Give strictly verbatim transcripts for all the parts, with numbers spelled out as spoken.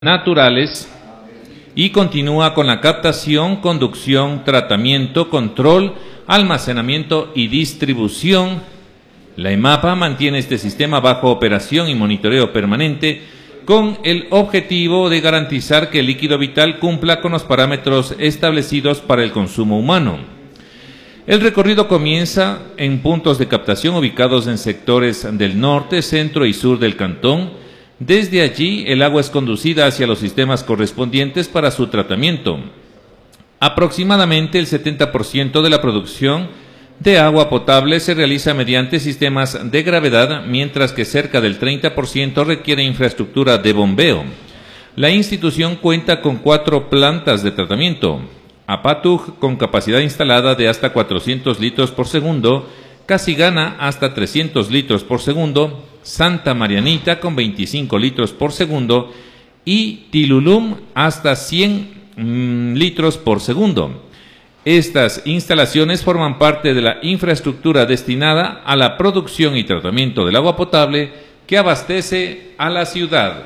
naturales y continúa con la captación, conducción, tratamiento, control, almacenamiento y distribución. La EMAPA mantiene este sistema bajo operación y monitoreo permanente con el objetivo de garantizar que el líquido vital cumpla con los parámetros establecidos para el consumo humano. El recorrido comienza en puntos de captación ubicados en sectores del norte, centro y sur del cantón. Desde allí, el agua es conducida hacia los sistemas correspondientes para su tratamiento. Aproximadamente el setenta por ciento de la producción de agua potable se realiza mediante sistemas de gravedad, mientras que cerca del treinta por ciento requiere infraestructura de bombeo. La institución cuenta con cuatro plantas de tratamiento: Apatug, con capacidad instalada de hasta cuatrocientos litros por segundo, Casigana hasta trescientos litros por segundo, Santa Marianita con veinticinco litros por segundo y Tilulum hasta cien mm, litros por segundo. Estas instalaciones forman parte de la infraestructura destinada a la producción y tratamiento del agua potable que abastece a la ciudad.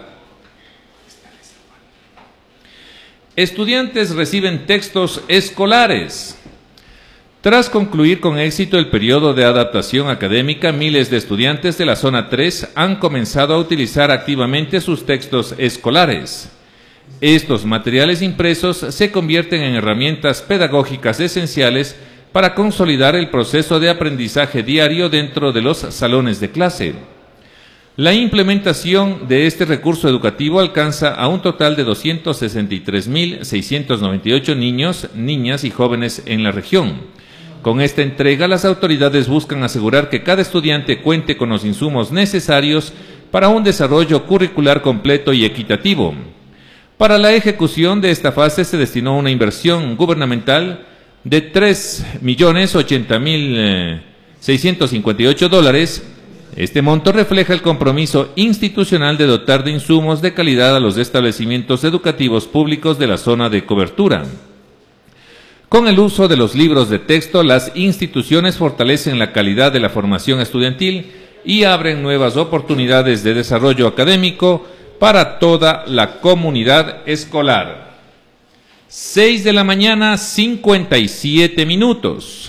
Estudiantes reciben textos escolares. Tras concluir con éxito el periodo de adaptación académica, miles de estudiantes de la Zona tres han comenzado a utilizar activamente sus textos escolares. Estos materiales impresos se convierten en herramientas pedagógicas esenciales para consolidar el proceso de aprendizaje diario dentro de los salones de clase. La implementación de este recurso educativo alcanza a un total de doscientos sesenta y tres mil seiscientos noventa y ocho niños, niñas y jóvenes en la región. Con esta entrega, las autoridades buscan asegurar que cada estudiante cuente con los insumos necesarios para un desarrollo curricular completo y equitativo. Para la ejecución de esta fase se destinó una inversión gubernamental de tres millones ochenta mil seiscientos cincuenta y ocho dólares. Este monto refleja el compromiso institucional de dotar de insumos de calidad a los establecimientos educativos públicos de la zona de cobertura. Con el uso de los libros de texto, las instituciones fortalecen la calidad de la formación estudiantil y abren nuevas oportunidades de desarrollo académico para toda la comunidad escolar. seis de la mañana, cincuenta y siete minutos.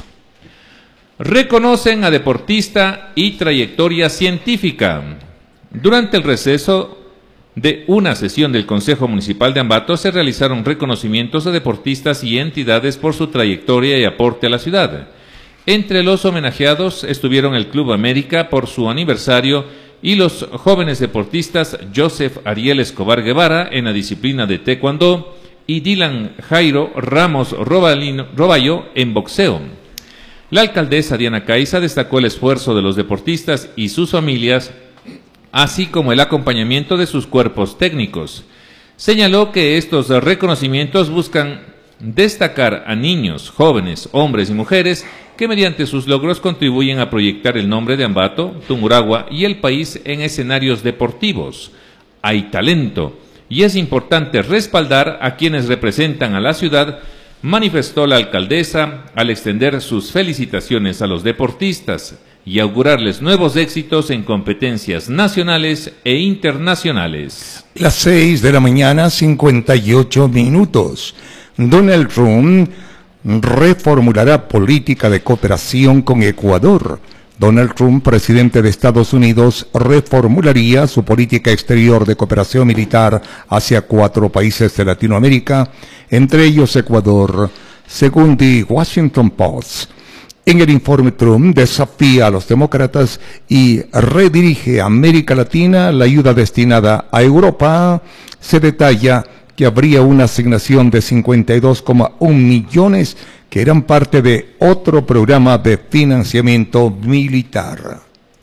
Reconocen a deportista y trayectoria científica. Durante el receso de una sesión del Consejo Municipal de Ambato se realizaron reconocimientos a deportistas y entidades por su trayectoria y aporte a la ciudad. Entre los homenajeados estuvieron el Club América por su aniversario y los jóvenes deportistas Joseph Ariel Escobar Guevara en la disciplina de Taekwondo y Dylan Jairo Ramos Robalino, Roballo en boxeo. La alcaldesa Diana Caiza destacó el esfuerzo de los deportistas y sus familias, así como el acompañamiento de sus cuerpos técnicos. Señaló que estos reconocimientos buscan destacar a niños, jóvenes, hombres y mujeres que mediante sus logros contribuyen a proyectar el nombre de Ambato, Tungurahua y el país en escenarios deportivos. Hay talento y es importante respaldar a quienes representan a la ciudad, manifestó la alcaldesa al extender sus felicitaciones a los deportistas y augurarles nuevos éxitos en competencias nacionales e internacionales. Las seis de la mañana, cincuenta y ocho minutos. Donald Trump reformulará política de cooperación con Ecuador. Donald Trump, presidente de Estados Unidos, reformularía su política exterior de cooperación militar hacia cuatro países de Latinoamérica, entre ellos Ecuador, según The Washington Post. En el informe, Trump desafía a los demócratas y redirige a América Latina la ayuda destinada a Europa. Se detalla que habría una asignación de cincuenta y dos coma uno millones que eran parte de otro programa de financiamiento militar.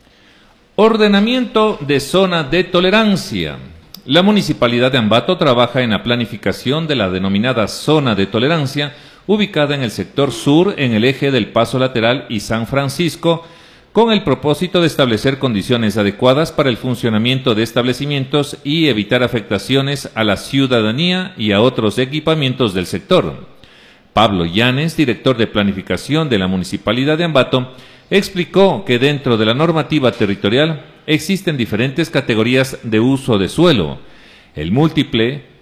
Ordenamiento de zona de tolerancia. La Municipalidad de Ambato trabaja en la planificación de la denominada zona de tolerancia, ubicada en el sector sur, en el eje del Paso Lateral y San Francisco, con el propósito de establecer condiciones adecuadas para el funcionamiento de establecimientos y evitar afectaciones a la ciudadanía y a otros equipamientos del sector. Pablo Llanes, director de planificación de la Municipalidad de Ambato, explicó que dentro de la normativa territorial existen diferentes categorías de uso de suelo. El múltiple